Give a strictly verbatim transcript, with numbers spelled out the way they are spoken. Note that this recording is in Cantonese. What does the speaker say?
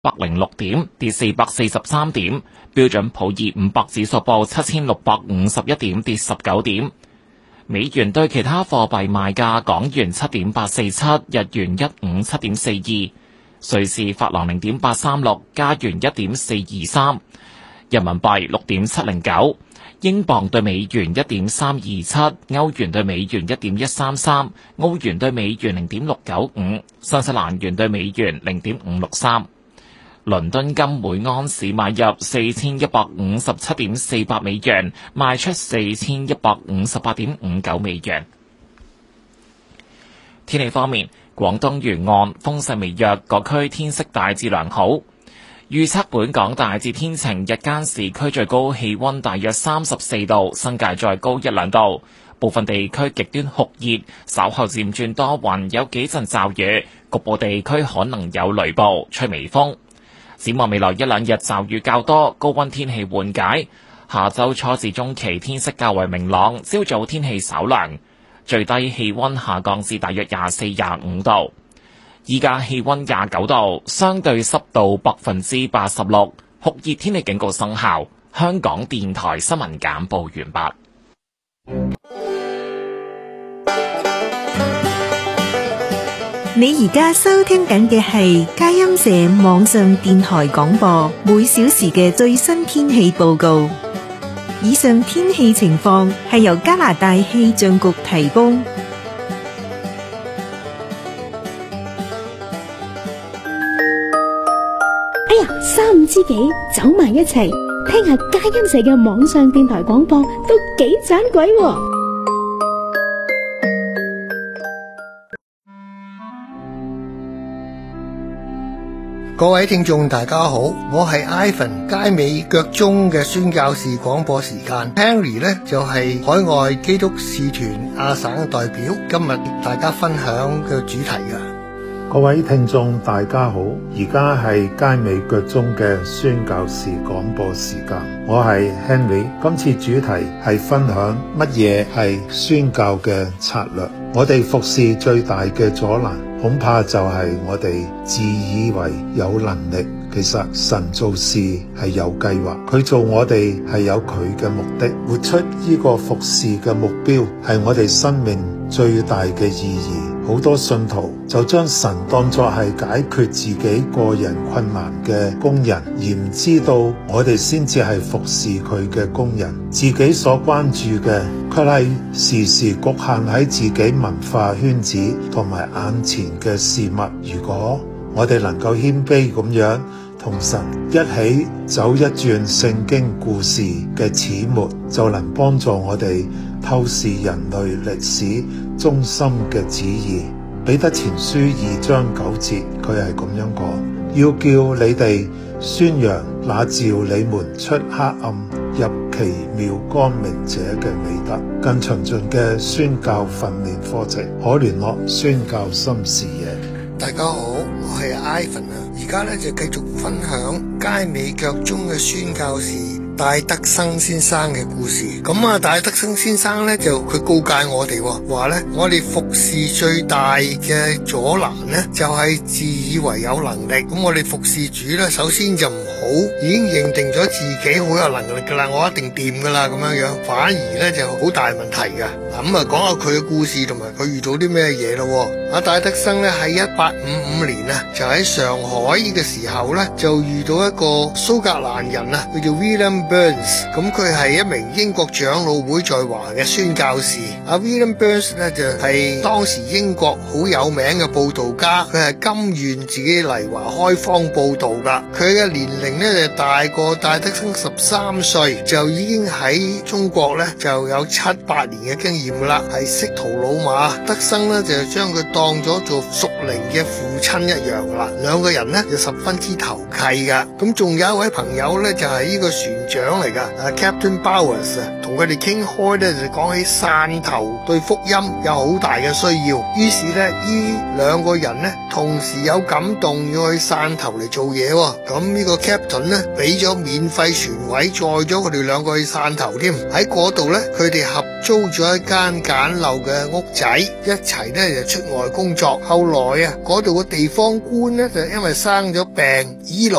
百零六點，跌四百四十三點。標準普爾五百指數報七千六百五十一點，跌十九點。美元對其他貨幣賣價：港元七點八四七，日元一五七點四二，瑞士法郎零點八三六，加元一點四二三，人民幣六點七零九，英鎊對美元一點三二七，歐元對美元一點一三三，澳元對美元零點六九五，新西蘭元對美元零點五六三。倫敦金每盎司買入四千一百五十七點四八美元，賣出四千一百五十八點五九美元。天氣方面，廣東沿岸風勢微弱，各區天色大致良好。預測本港大致天晴，日間市區最高氣溫大約三十四度，新界再高一兩度。部分地區極端酷熱，稍後漸轉多雲，有幾陣驟雨，局部地區可能有雷暴，吹微風。展望未來一兩日驟雨較多，高溫天氣緩解。下周初至中期天色較為明朗，朝早天氣稍涼，最低氣溫下降至大約廿四、廿五度。依家氣溫廿九度，相對濕度百分之八十六，酷熱天氣警告生效。香港電台新聞簡報完畢。 你而家收聽緊嘅係佳音社網上電台廣播，每小時嘅最新天氣報告。以上天氣情況係由加拿大氣象局提供。 哎呀，三五知己走埋一齊，聽下佳音社嘅網上電台廣播都幾盞鬼喎。 各位聽眾大家好，我係 Ivan 街尾腳中嘅宣教士廣播時間。 Henry 呢就係、是、海外基督使團亞省代表，今日大家分享嘅主題嘅。 各位聽眾大家好，而家係街尾腳中嘅宣教士廣播時間，我係 Henry。今次主題係分享乜嘢係宣教嘅策略。我哋服侍最大嘅阻攔，恐怕就係我哋自以為有能力，其實神做事係有計劃，佢做我哋係有佢嘅目的，活出呢個服侍嘅目標係我哋生命最大嘅意義。好多信徒就將神當作係解決自己個人困難嘅工人，而唔知道我哋先至係服侍佢嘅工人。自己所關注嘅卻係時時局限喺自己文化圈子同埋眼前嘅事物。如果我哋能夠謙卑咁樣同神一起走一轉聖經故事嘅始末，就能幫助我哋透視人類歷史中心嘅旨意。彼得前書二章九節，佢係咁樣講：要叫你哋宣揚那召你們出黑暗入奇妙光明者嘅美德。更詳盡嘅宣教訓練課程，可聯絡宣教心視野。 大家好，我係 Ivan 啊，而家咧就繼續分享街尾腳中嘅宣教士戴德生先生嘅故事。咁啊，戴德生先生咧就佢告誡我哋話咧，我哋服侍最大嘅阻攔咧就係、是、自以為有能力。咁我哋服侍主咧，首先就唔好已經認定咗自己好有能力噶啦，我一定掂噶啦咁樣樣，反而咧就好大問題噶。嗱，咁啊講下佢嘅故事同埋佢遇到啲咩嘢咯。阿戴德生咧喺一八五五年啊，就喺上海嘅時候咧，就遇到一個蘇格蘭人啊，佢叫 William Burns。咁佢係一名英國長老會在華嘅宣教士。阿 William Burns 咧就係、是、當時英國好有名嘅佈道家，佢係甘願自己嚟華開荒佈道噶。佢嘅年齡咧就大過戴德生十三歲，就已經喺中國咧就有七八年嘅經驗噶啦，係識途老馬。德生咧就將佢當咗做屬靈嘅父親一樣噶啦，兩個人咧就十分之投契噶。咁仲有一位朋友咧就係、是、呢個船長嚟噶，啊 Captain Bowers 啊，同佢哋傾開咧就講起汕頭對福音有好大嘅需要，於是咧呢兩個人咧同時有感動要去汕頭嚟做嘢。咁呢個 Captain 咧俾咗免費船位載咗佢哋兩個去汕頭添，喺嗰度咧佢哋合租咗一間簡陋嘅屋仔，一齊咧就出外工作。後來啊，嗰度嘅地方官咧就因為生咗病，以來